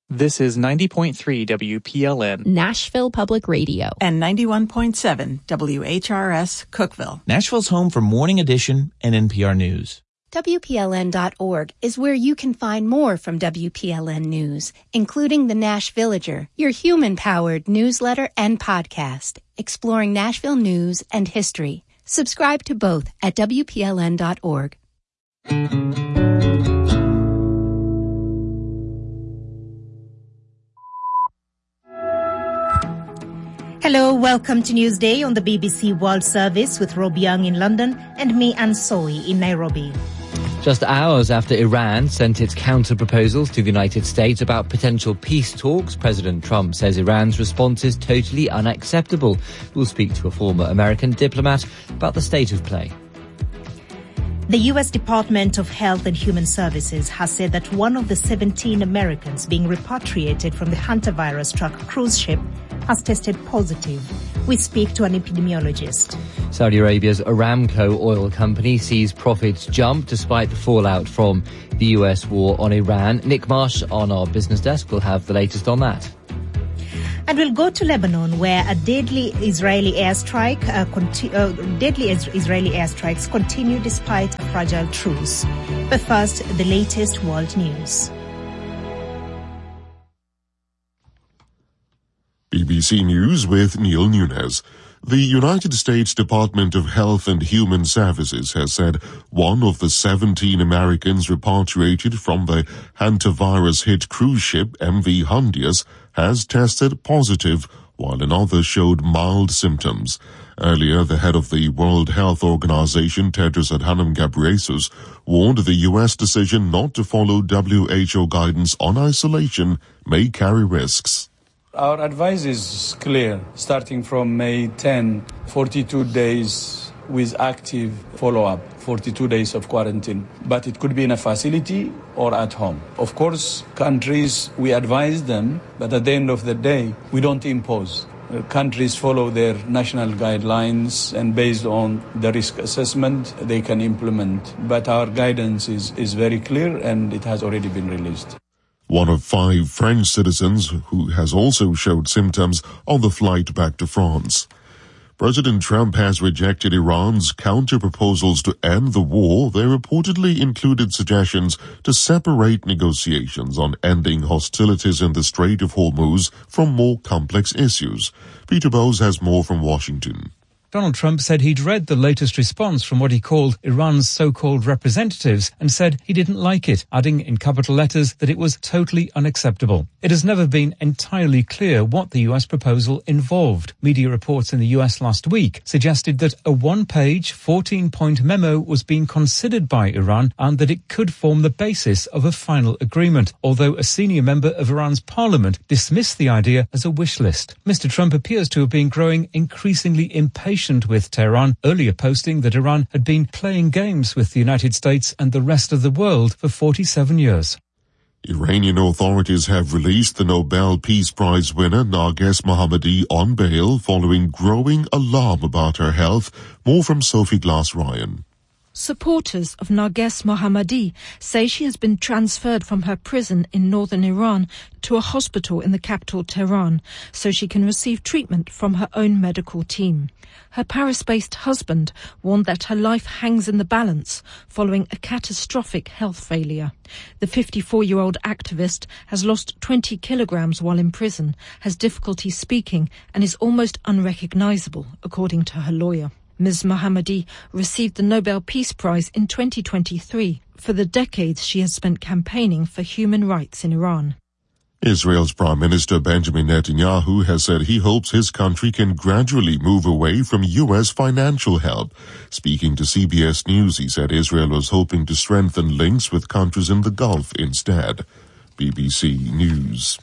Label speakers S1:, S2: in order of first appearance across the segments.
S1: This is 90.3 WPLN,
S2: Nashville Public Radio,
S3: and 91.7 WHRS, Cookeville.
S4: Nashville's home for Morning Edition and NPR News.
S5: WPLN.org is where you can find more from WPLN News, including the Nash Villager, your human-powered newsletter and podcast, exploring Nashville news and history. Subscribe to both at WPLN.org.
S6: Hello, welcome to Newsday on the BBC World Service with Rob Young in London and me, Anne Soy, in Nairobi.
S7: Just hours after Iran sent its counter-proposals to the United States about potential peace talks, President Trump says Iran's response is totally unacceptable. We'll speak to a former American diplomat about the state of play.
S6: The U.S. Department of Health and Human Services has said that one of the 17 Americans being repatriated from the hantavirus-struck cruise ship has tested positive. We speak to an epidemiologist.
S7: Saudi Arabia's Aramco oil company sees profits jump despite the fallout from the U.S. war on Iran. Nick Marsh on our business desk will have the latest on that.
S6: And we'll go to Lebanon, where a deadly Israeli airstrikes continue despite a fragile truce. But first, the latest world news.
S8: BBC News with Neil Nunes. The United States Department of Health and Human Services has said one of the 17 Americans repatriated from the hantavirus-hit cruise ship MV Hondius has tested positive, while another showed mild symptoms. Earlier, the head of the World Health Organization, Tedros Adhanom Ghebreyesus, warned the U.S. decision not to follow WHO guidance on isolation may carry risks.
S9: Our advice is clear. Starting from May 10, 42 days with active follow-up, 42 days of quarantine. But it could be in a facility or at home. Of course, countries, we advise them, but at the end of the day, we don't impose. Countries follow their national guidelines, and based on the risk assessment, they can implement. But our guidance is very clear, and it has already been released.
S8: One of 5 French citizens who has also showed symptoms on the flight back to France. President Trump has rejected Iran's counter-proposals to end the war. They reportedly included suggestions to separate negotiations on ending hostilities in the Strait of Hormuz from more complex issues. Peter Bowes has more from Washington.
S10: Donald Trump said he'd read the latest response from what he called Iran's so-called representatives and said he didn't like it, adding in capital letters that it was totally unacceptable. It has never been entirely clear what the US proposal involved. Media reports in the US last week suggested that a one-page, 14-point memo was being considered by Iran and that it could form the basis of a final agreement, although a senior member of Iran's parliament dismissed the idea as a wish list. Mr. Trump appears to have been growing increasingly impatient with Tehran, earlier posting that Iran had been playing games with the United States and the rest of the world for 47 years.
S8: Iranian authorities have released the Nobel Peace Prize winner Narges Mohammadi on bail following growing alarm about her health. More from Sophie Glass-Ryan.
S11: Supporters of Narges Mohammadi say she has been transferred from her prison in northern Iran to a hospital in the capital Tehran so she can receive treatment from her own medical team. Her Paris-based husband warned that her life hangs in the balance following a catastrophic health failure. The 54-year-old activist has lost 20 kilograms while in prison, has difficulty speaking and is almost unrecognizable, according to her lawyer. Ms. Mohammadi received the Nobel Peace Prize in 2023 for the decades she has spent campaigning for human rights in Iran.
S8: Israel's Prime Minister Benjamin Netanyahu has said he hopes his country can gradually move away from U.S. financial help. Speaking to CBS News, he said Israel was hoping to strengthen links with countries in the Gulf instead. BBC News.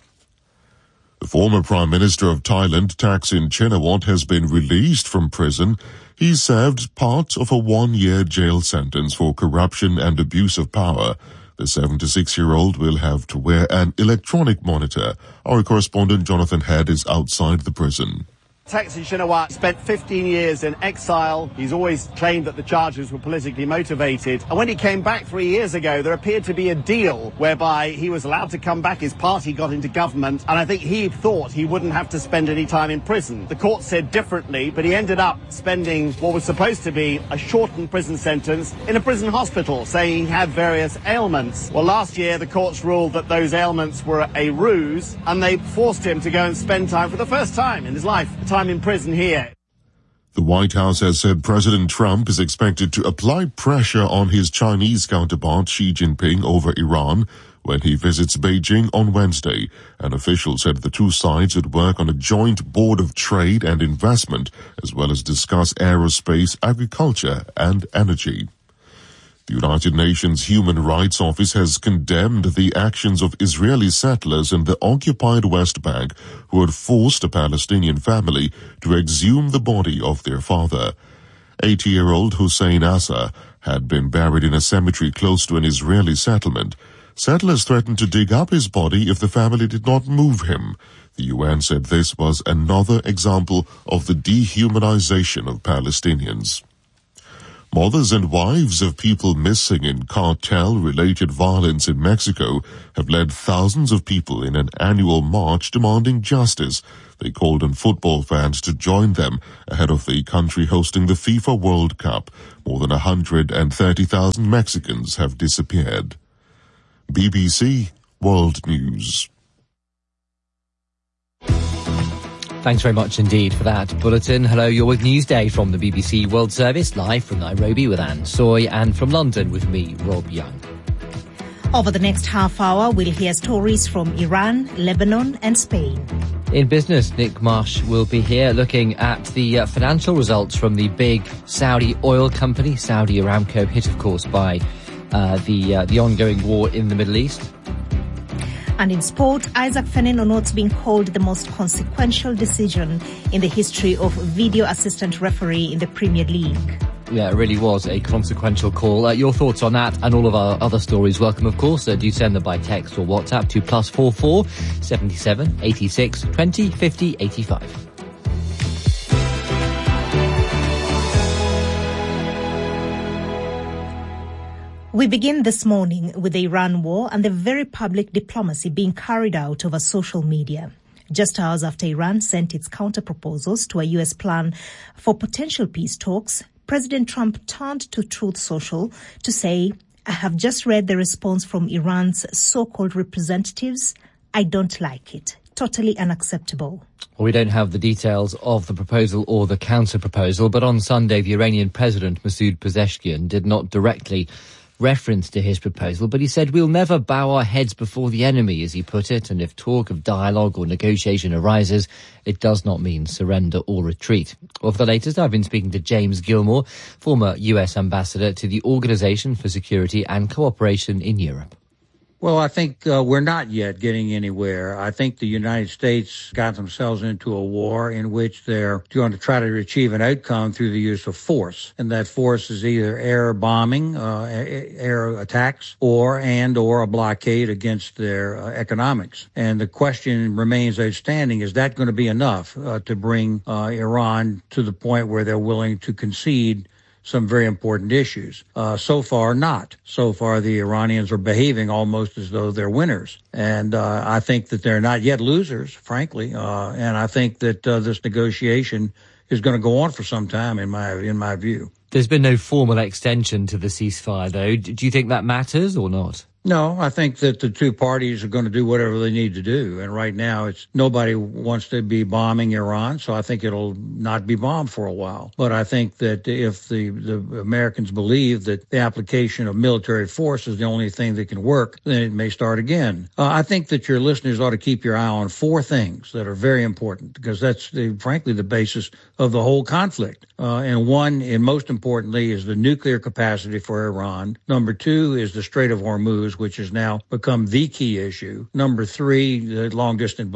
S8: The former Prime Minister of Thailand, Thaksin Shinawatra, has been released from prison. He served part of a 1-year jail sentence for corruption and abuse of power. The 76-year-old will have to wear an electronic monitor. Our correspondent Jonathan Head is outside the prison.
S12: Thaksin Shinawatra spent 15 years in exile. He's always claimed that the charges were politically motivated. And when he came back 3 years ago, there appeared to be a deal whereby he was allowed to come back. His party got into government. And I think he thought he wouldn't have to spend any time in prison. The court said differently, but he ended up spending what was supposed to be a shortened prison sentence in a prison hospital, saying he had various ailments. Well, last year, the courts ruled that those ailments were a ruse, and they forced him to go and spend time for the first time in his life, time in prison here.
S8: The White House has said President Trump is expected to apply pressure on his Chinese counterpart Xi Jinping over Iran when he visits Beijing on Wednesday. An official said the two sides would work on a joint board of trade and investment, as well as discuss aerospace, agriculture, and energy. The United Nations Human Rights Office has condemned the actions of Israeli settlers in the occupied West Bank who had forced a Palestinian family to exhume the body of their father. 80-year-old Hussein Assa had been buried in a cemetery close to an Israeli settlement. Settlers threatened to dig up his body if the family did not move him. The UN said this was another example of the dehumanization of Palestinians. Mothers and wives of people missing in cartel-related violence in Mexico have led thousands of people in an annual march demanding justice. They called on football fans to join them ahead of the country hosting the FIFA World Cup. More than 130,000 Mexicans have disappeared. BBC World News.
S7: Thanks very much indeed for that bulletin. Hello, you're with Newsday from the BBC World Service, live from Nairobi with Anne Soy, and from London with me, Rob Young.
S6: Over the next half hour, we'll hear stories from Iran, Lebanon and Spain.
S7: In business, Nick Marsh will be here looking at the financial results from the big Saudi oil company, Saudi Aramco, hit, of course, by the ongoing war in the Middle East.
S6: And in sport, Isaac Fenen-Onot's being called the most consequential decision in the history of video assistant referee in the Premier League.
S7: Yeah, it really was a consequential call. Your thoughts on that and all of our other stories, welcome, of course. Do send them by text or WhatsApp to +44 77 86 20 50 85.
S6: We begin this morning with the Iran war and the very public diplomacy being carried out over social media. Just hours after Iran sent its counter-proposals to a U.S. plan for potential peace talks, President Trump turned to Truth Social to say, "I have just read the response from Iran's so-called representatives. I don't like it. Totally unacceptable."
S7: Well, we don't have the details of the proposal or the counter-proposal, but on Sunday, the Iranian President, Masoud Pezeshkian, did not directly reference to his proposal, but he said, "We'll never bow our heads before the enemy," as he put it, and if talk of dialogue or negotiation arises, it does not mean surrender or retreat. Well, for the latest, I've been speaking to James Gilmore, former US ambassador to the Organization for Security and Cooperation in Europe.
S13: Well, I think we're not yet getting anywhere. I think the United States got themselves into a war in which they're going to try to achieve an outcome through the use of force. And that force is either air bombing, air attacks, or a blockade against their economics. And the question remains outstanding, is that going to be enough to bring Iran to the point where they're willing to concede some very important issues? So far, not. So far, the Iranians are behaving almost as though they're winners. And I think that they're not yet losers, frankly. And I think that this negotiation is going to go on for some time, in my view.
S7: There's been no formal extension to the ceasefire, though. Do you think that matters or not?
S13: No, I think that the two parties are going to do whatever they need to do. And right now, nobody wants to be bombing Iran, so I think it'll not be bombed for a while. But I think that if the Americans believe that the application of military force is the only thing that can work, then it may start again. I think that your listeners ought to keep your eye on four things that are very important, because that's frankly the basis of the whole conflict. And one, and most importantly, is the nuclear capacity for Iran. Number two is the Strait of Hormuz, Hormuz, which has now become the key issue. Number 3, the long-distance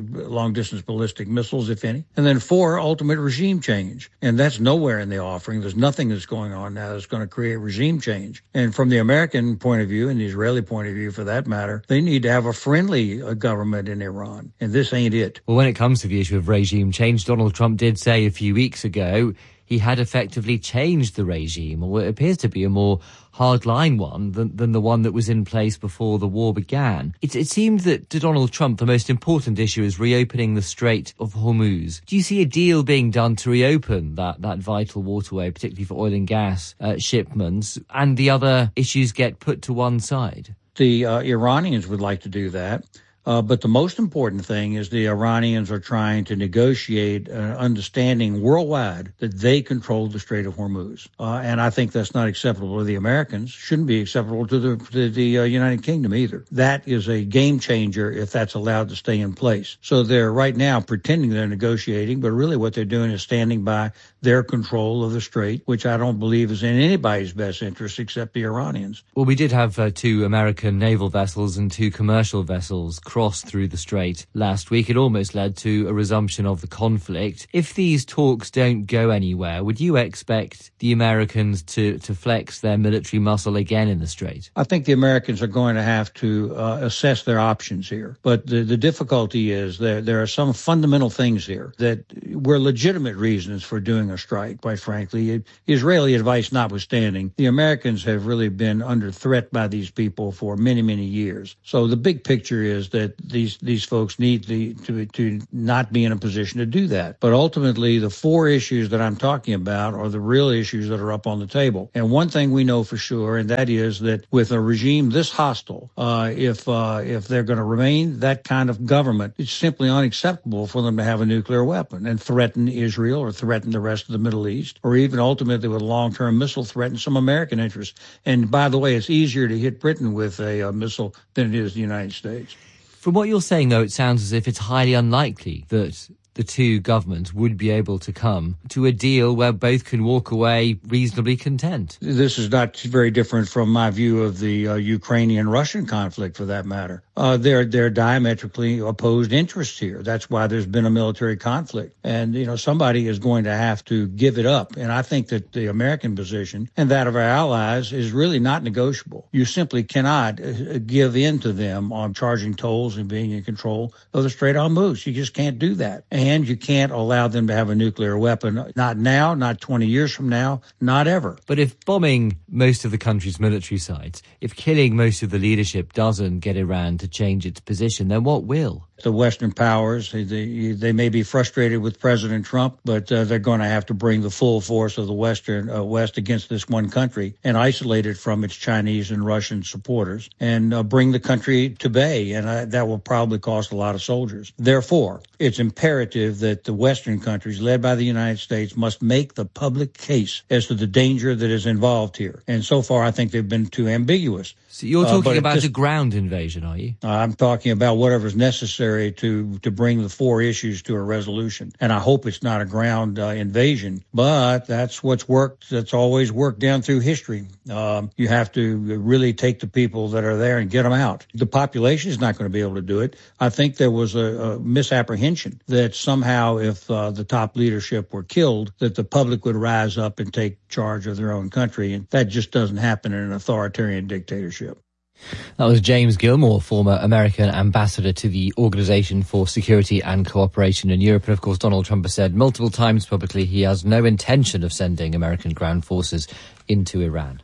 S13: ballistic missiles, if any. And then 4, ultimate regime change. And that's nowhere in the offering. There's nothing that's going on now that's going to create regime change. And from the American point of view, and the Israeli point of view for that matter, they need to have a friendly government in Iran. And this ain't it.
S7: Well, when it comes to the issue of regime change, Donald Trump did say a few weeks ago he had effectively changed the regime, or it appears to be a more hardline one than the one that was in place before the war began. It seems that to Donald Trump, the most important issue is reopening the Strait of Hormuz. Do you see a deal being done to reopen that vital waterway, particularly for oil and gas shipments, and the other issues get put to one side?
S13: The Iranians would like to do that. But the most important thing is the Iranians are trying to negotiate an understanding worldwide that they control the Strait of Hormuz. And I think that's not acceptable to the Americans, shouldn't be acceptable to the United Kingdom either. That is a game changer if that's allowed to stay in place. So they're right now pretending they're negotiating, but really what they're doing is standing by their control of the strait, which I don't believe is in anybody's best interest except the Iranians.
S7: Well, we did have 2 American naval vessels and 2 commercial vessels crossed through the strait last week. It almost led to a resumption of the conflict. If these talks don't go anywhere, would you expect the Americans to flex their military muscle again in the strait?
S13: I think the Americans are going to have to assess their options here. But the difficulty is there are some fundamental things here that were legitimate reasons for doing a strike, quite frankly. Israeli advice notwithstanding, the Americans have really been under threat by these people for many, many years. So the big picture is that these folks need to not be in a position to do that. But ultimately, the 4 issues that I'm talking about are the real issues that are up on the table. And one thing we know for sure, and that is that with a regime this hostile, if they're going to remain that kind of government, it's simply unacceptable for them to have a nuclear weapon and threaten Israel or threaten the rest of the Middle East, or even ultimately with a long-term missile threaten some American interests. And by the way, it's easier to hit Britain with a missile than it is the United States.
S7: From what you're saying, though, it sounds as if it's highly unlikely that the 2 governments would be able to come to a deal where both can walk away reasonably content.
S13: This is not very different from my view of the Ukrainian-Russian conflict, for that matter. They're diametrically opposed interests here. That's why there's been a military conflict. And, somebody is going to have to give it up. And I think that the American position and that of our allies is really not negotiable. You simply cannot give in to them on charging tolls and being in control of the Strait of Hormuz. You just can't do that. And you can't allow them to have a nuclear weapon. Not now, not 20 years from now, not ever.
S7: But if bombing most of the country's military sites, if killing most of the leadership doesn't get Iran to change its position, then what will?
S13: The Western powers, they may be frustrated with President Trump, but they're going to have to bring the full force of the West against this one country and isolate it from its Chinese and Russian supporters and bring the country to bay. And that will probably cost a lot of soldiers. Therefore, it's imperative that the Western countries, led by the United States, must make the public case as to the danger that is involved here. And so far, I think they've been too ambiguous.
S7: So you're talking about a ground invasion, are you?
S13: I'm talking about whatever's necessary to bring the 4 issues to a resolution. And I hope it's not a ground invasion, but that's what's worked. That's always worked down through history. You have to really take the people that are there and get them out. The population is not going to be able to do it. I think there was a misapprehension that somehow if the top leadership were killed, that the public would rise up and take charge of their own country. And that just doesn't happen in an authoritarian dictatorship.
S7: That was James Gilmore, former American ambassador to the Organization for Security and Cooperation in Europe. And of course, Donald Trump has said multiple times publicly he has no intention of sending American ground forces into Iran.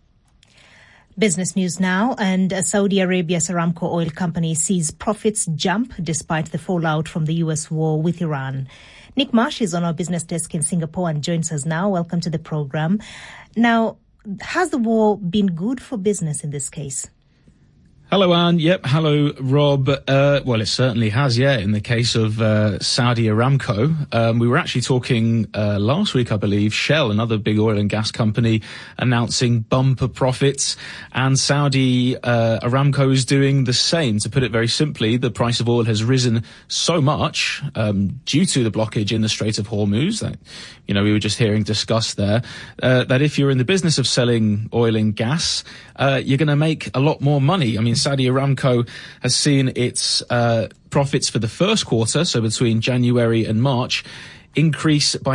S6: Business news now, and Saudi Arabia's Aramco oil company sees profits jump despite the fallout from the U.S. war with Iran. Nick Marsh is on our business desk in Singapore and joins us now. Welcome to the program. Now, has the war been good for business in this case?
S14: Hello, Anne. Yep. Hello, Rob. Well, it certainly has, yeah, in the case of Saudi Aramco. We were actually talking last week, I believe, Shell, another big oil and gas company, announcing bumper profits, and Saudi Aramco is doing the same. To put it very simply, the price of oil has risen so much due to the blockage in the Strait of Hormuz that, we were just hearing discussed there, that if you're in the business of selling oil and gas, you're going to make a lot more money. I mean, Saudi Aramco has seen its profits for the first quarter, so between January and March, increase by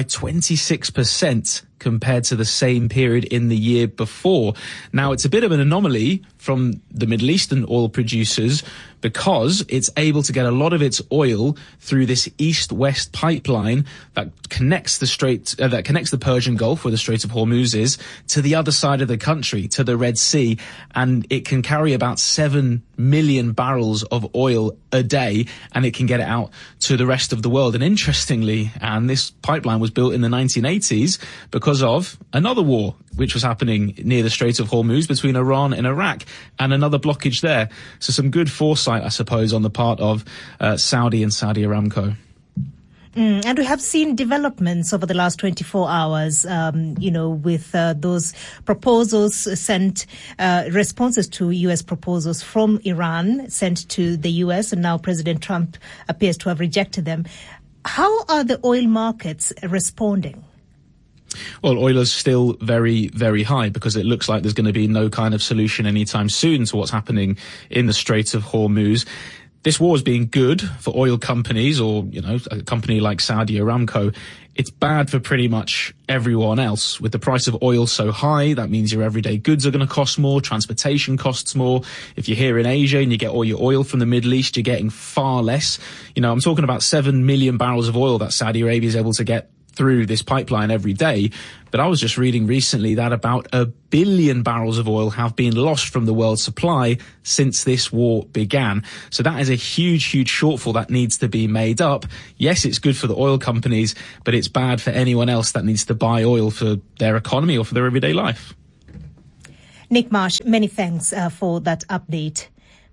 S14: 26% compared to the same period in the year before. Now, it's a bit of an anomaly from the Middle Eastern oil producers because it's able to get a lot of its oil through this east-west pipeline that connects the Persian Gulf, where the Strait of Hormuz is, to the other side of the country, to the Red Sea, and it can carry about 7 million barrels of oil a day, and it can get it out to the rest of the world. And interestingly, and this pipeline was built in the 1980s because of another war which was happening near the Strait of Hormuz between Iran and Iraq, and another blockage there. So some good foresight, I suppose, on the part of Saudi and Saudi Aramco.
S6: And we have seen developments over the last 24 hours, with those proposals sent, responses to U.S. proposals from Iran sent to the U.S., and now President Trump appears to have rejected them. How are the oil markets responding?
S14: Well, oil is still very, very high because it looks like there's going to be no kind of solution anytime soon to what's happening in the Strait of Hormuz. This war is being good for oil companies or, a company like Saudi Aramco. It's bad for pretty much everyone else. With the price of oil so high, that means your everyday goods are going to cost more, transportation costs more. If you're here in Asia and you get all your oil from the Middle East, you're getting far less. I'm talking about 7 million barrels of oil that Saudi Arabia is able to get through this pipeline every day. But I was just reading recently that about 1 billion barrels of oil have been lost from the world supply since this war began. So that is a huge, huge shortfall that needs to be made up. Yes, it's good for the oil companies, but it's bad for anyone else that needs to buy oil for their economy or for their everyday life.
S6: Nick Marsh, many thanks for that update.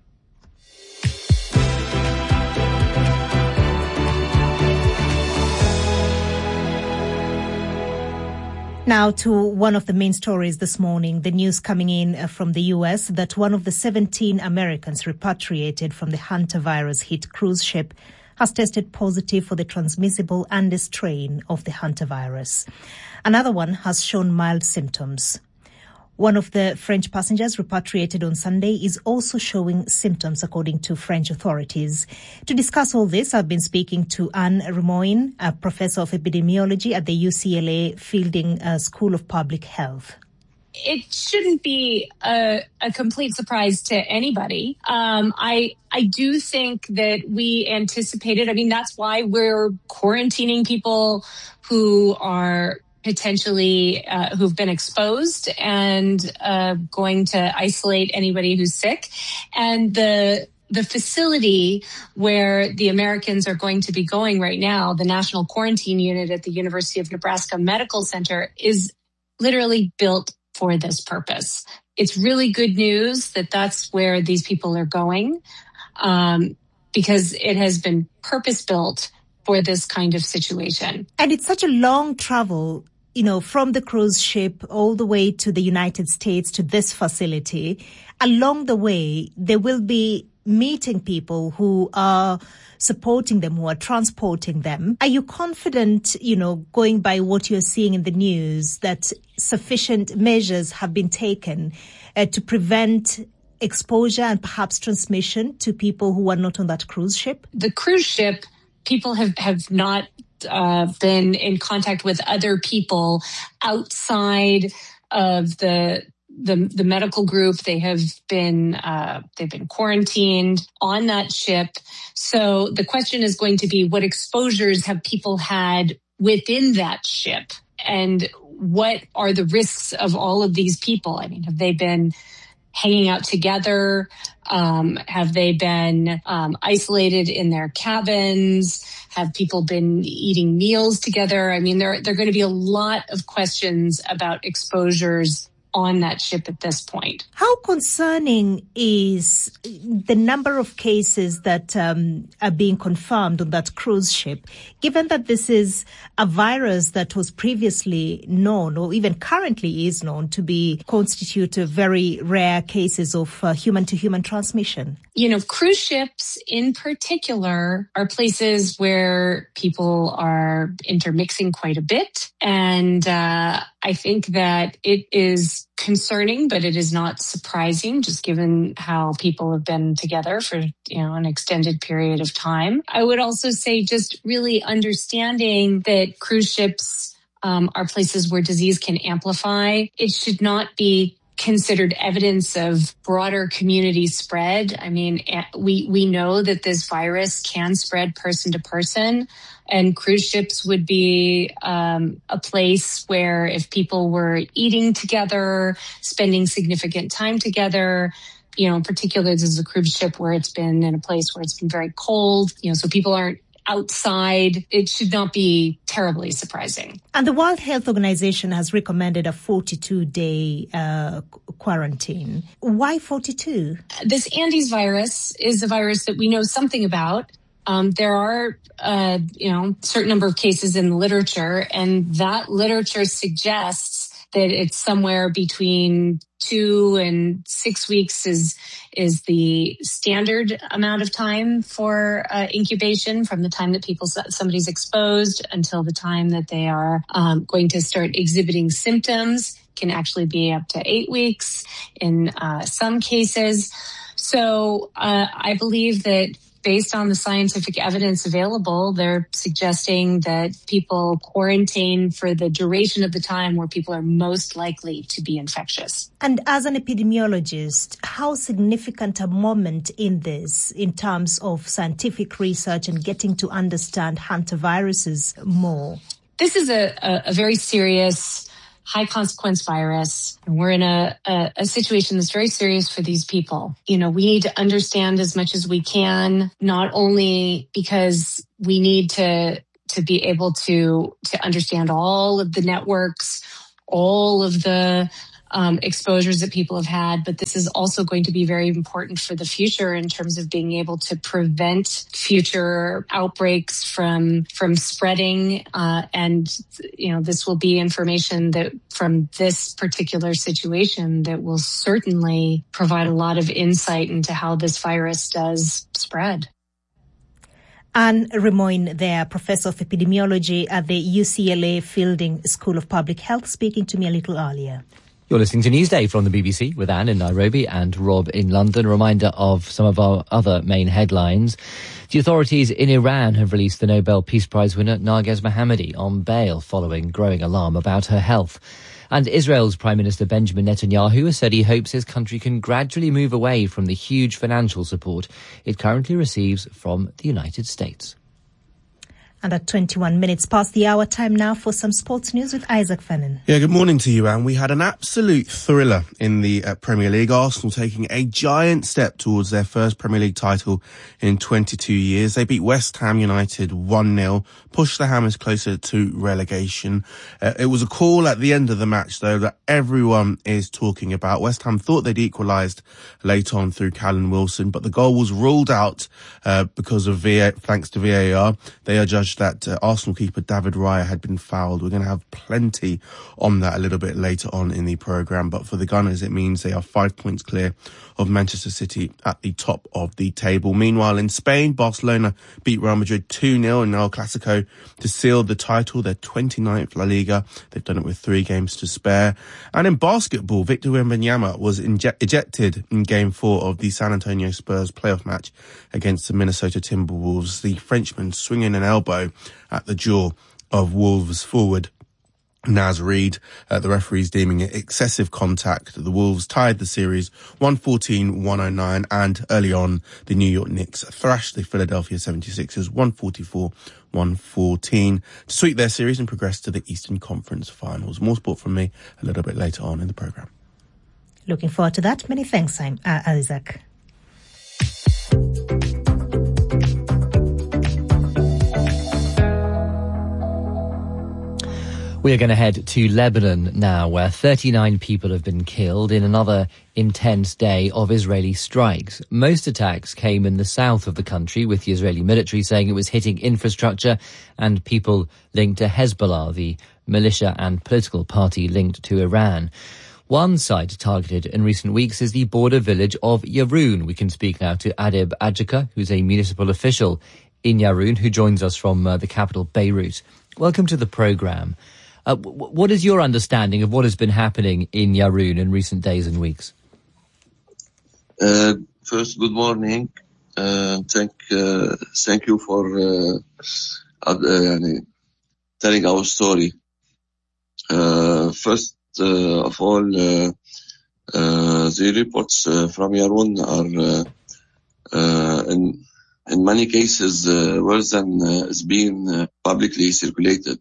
S6: Now to one of the main stories this morning, the news coming in from the U.S. that one of the 17 Americans repatriated from the hantavirus-hit cruise ship has tested positive for the transmissible Andes strain of the hantavirus. Another one has shown mild symptoms. One of the French passengers repatriated on Sunday is also showing symptoms, according to French authorities. To discuss all this, I've been speaking to Anne Remoyne, a professor of epidemiology at the UCLA Fielding School of Public Health.
S15: It shouldn't be a complete surprise to anybody. I do think that we anticipated, that's why we're quarantining people who are potentially who've been exposed and going to isolate anybody who's sick. And the facility where the Americans are going to be going right now, the National Quarantine Unit at the University of Nebraska Medical Center, is literally built for this purpose. It's really good news that that's where these people are going, because it has been purpose-built for this kind of situation.
S6: And it's such a long travel, from the cruise ship all the way to the United States to this facility. Along the way, they will be meeting people who are supporting them, who are transporting them. Are you confident, going by what you're seeing in the news, that sufficient measures have been taken to prevent exposure and perhaps transmission to people who are not on that cruise ship?
S15: The cruise ship, people have not been in contact with other people outside of the medical group. They have been they've been quarantined on that ship. So the question is going to be, what exposures have people had within that ship, and what are the risks of all of these people? Have they been hanging out together? Have they been isolated in their cabins? Have people been eating meals together? There are going to be a lot of questions about exposures on that ship at this point.
S6: How concerning is the number of cases that are being confirmed on that cruise ship, given that this is a virus that was previously known or even currently is known to be constitute very rare cases of human-to-human transmission?
S15: You know, cruise ships in particular are places where people are intermixing quite a bit. And I think that it is concerning, but it is not surprising, just given how people have been together for, an extended period of time. I would also say just really understanding that cruise ships are places where disease can amplify. It should not be considered evidence of broader community spread. I mean, we know that this virus can spread person to person, and cruise ships would be a place where if people were eating together, spending significant time together, in particular, this is a cruise ship where it's been in a place where it's been very cold, so people aren't outside. It should not be terribly surprising.
S6: And the World Health Organization has recommended a 42-day quarantine. Why 42?
S15: This Andes virus is a virus that we know something about. There are, certain number of cases in the literature, and that literature suggests that it's somewhere between 2 and 6 weeks is the standard amount of time for incubation from the time that somebody's exposed until the time that they are going to start exhibiting symptoms. Can actually be up to 8 weeks in some cases. So I believe that based on the scientific evidence available, they're suggesting that people quarantine for the duration of the time where people are most likely to be infectious.
S6: And as an epidemiologist, how significant a moment in this in terms of scientific research and getting to understand hantaviruses more?
S15: This is a very serious, high consequence virus. And we're in a situation that's very serious for these people. We need to understand as much as we can, not only because we need to be able to understand all of the networks, all of the exposures that people have had, but this is also going to be very important for the future in terms of being able to prevent future outbreaks from spreading. And this will be information that from this particular situation that will certainly provide a lot of insight into how this virus does spread.
S6: Anne Remoyne there, Professor of Epidemiology at the UCLA Fielding School of Public Health, speaking to me a little earlier.
S7: You're listening to Newsday from the BBC with Anne in Nairobi and Rob in London. A reminder of some of our other main headlines. The authorities in Iran have released the Nobel Peace Prize winner Narges Mohammadi on bail following growing alarm about her health. And Israel's Prime Minister Benjamin Netanyahu has said he hopes his country can gradually move away from the huge financial support it currently receives from the United States.
S6: And at 21 minutes past the hour, time now for some sports news with Isaac Fennan.
S16: Yeah, good morning to you, Anne. We had an absolute thriller in the Premier League. Arsenal taking a giant step towards their first Premier League title in 22 years. They beat West Ham United 1-0, pushed the Hammers closer to relegation. It was a call at the end of the match, though, that everyone is talking about. West Ham thought they'd equalised late on through Callum Wilson, but the goal was ruled out because of thanks to VAR. They are judged that Arsenal keeper David Raya had been fouled. We're going to have plenty on that a little bit later on in the programme. But for the Gunners, it means they are 5 points clear of Manchester City at the top of the table. Meanwhile, in Spain, Barcelona beat Real Madrid 2-0 in El Clasico to seal the title, their 29th La Liga. They've done it with 3 games to spare. And in basketball, Victor Wembanyama was ejected in Game 4 of the San Antonio Spurs playoff match against the Minnesota Timberwolves. The Frenchman swinging an elbow at the jaw of Wolves forward Naz Reid. The referees deeming it excessive contact. The Wolves tied the series 114-109, and early on the New York Knicks thrashed the Philadelphia 76ers 144-114 to sweep their series and progress to the Eastern Conference Finals. More sport from me a little bit later on in the programme.
S6: Looking forward to that. Many thanks, Isaac.
S7: We're going to head to Lebanon now, where 39 people have been killed in another intense day of Israeli strikes. Most attacks came in the south of the country, with the Israeli military saying it was hitting infrastructure and people linked to Hezbollah, the militia and political party linked to Iran. One site targeted in recent weeks is the border village of Yaroun. We can speak now to Adib Ajaka, who's a municipal official in Yaroun, who joins us from the capital, Beirut. Welcome to the programme. What is your understanding of what has been happening in Yaroun in recent days and weeks?
S17: First, good morning. Thank you for telling our story. First of all, the reports from Yaroun are in many cases worse than is being publicly circulated.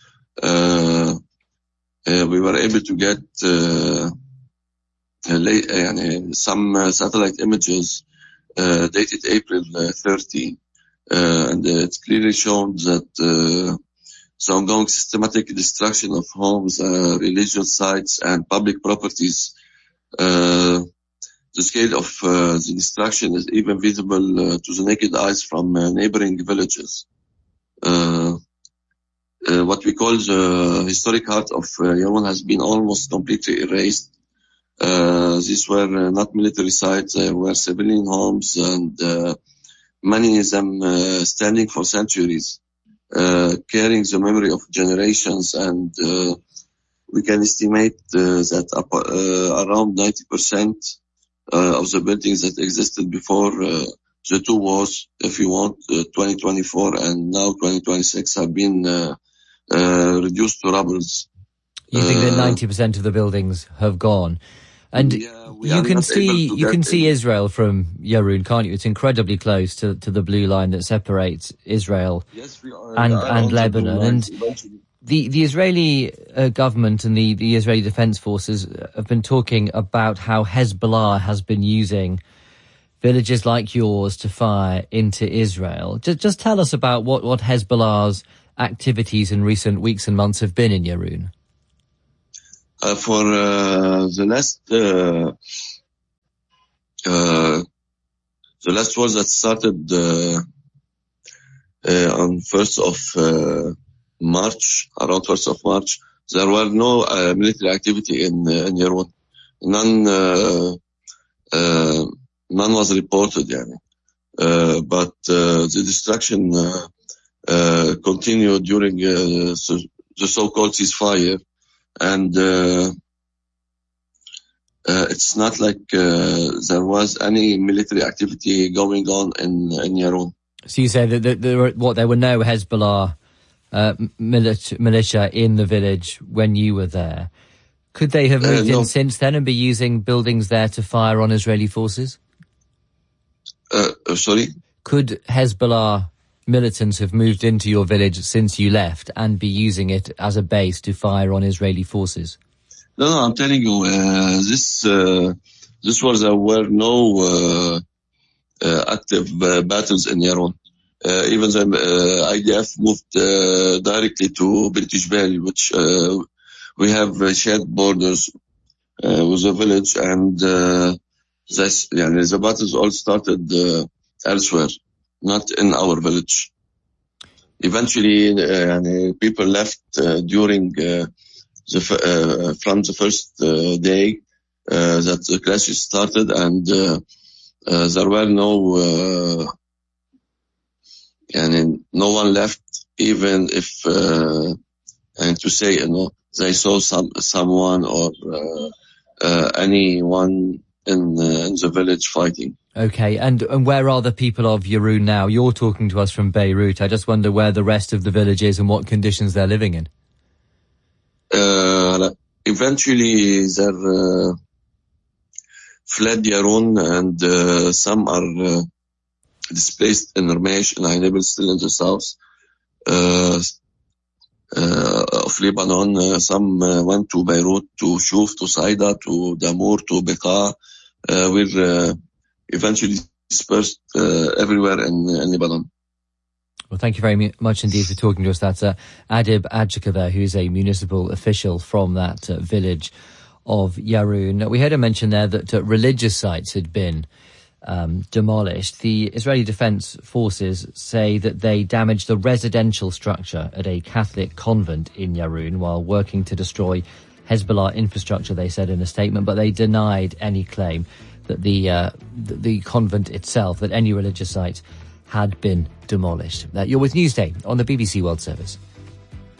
S17: We were able to get some satellite images dated April 30, and it clearly shows that the ongoing systematic destruction of homes, religious sites, and public properties. The scale of the destruction is even visible to the naked eyes from neighboring villages. What we call the historic heart of Yaroun has been almost completely erased. These were not military sites, they were civilian homes, and many of them standing for centuries, carrying the memory of generations, and we can estimate that around 90% of the buildings that existed before the two wars, if you want, 2024 and now 2026, have been reduced to rubbles.
S7: You think that 90% of the buildings have gone, and you can see Israel from Yaroun, can't you? It's incredibly close to the blue line that separates Israel and Lebanon. And the Israeli government and the Israeli Defense Forces have been talking about how Hezbollah has been using villages like yours to fire into Israel. Just tell us about what Hezbollah's activities in recent weeks and months have been in Yaroun.
S17: For the last war that started on 1st of March, around 1st of March, there were no military activity in Yaroun. None was reported, but the destruction continued during the so-called ceasefire, and it's not like there was any military activity going on in Yaroun.
S7: So you say that there were no Hezbollah militia in the village when you were there. Could they have moved in since then and be using buildings there to fire on Israeli forces?
S17: Sorry?
S7: Could Hezbollah militants have moved into your village since you left and be using it as a base to fire on Israeli forces?
S17: No, I'm telling you, this was there were no active battles in Yaroun. Even the IDF moved directly to British Valley, which we have shared borders with the village, and the battles all started elsewhere, not in our village. Eventually, people left during from the first day that the clashes started, and there were no one left, even if and to say they saw someone or anyone in the village fighting.
S7: Okay, and where are the people of Yaroun now? You're talking to us from Beirut. I just wonder where the rest of the village is and what conditions they're living in.
S17: Eventually, they fled Yaroun, and some are displaced in Ramesh and Ain Ebel, still in the south of Lebanon. Some went to Beirut, to Shuf, to Saida, to Damour, to Beqa. We're eventually dispersed everywhere in Lebanon.
S7: Well, thank you very much indeed for talking to us. That's Adib Adjika there, who's a municipal official from that village of Yaroun. We heard him mention there that religious sites had been demolished. The Israeli Defense Forces say that they damaged the residential structure at a Catholic convent in Yaroun while working to destroy Hezbollah infrastructure, they said in a statement, but they denied any claim that the convent itself, that any religious site had been demolished. You're with Newsday on the BBC World Service.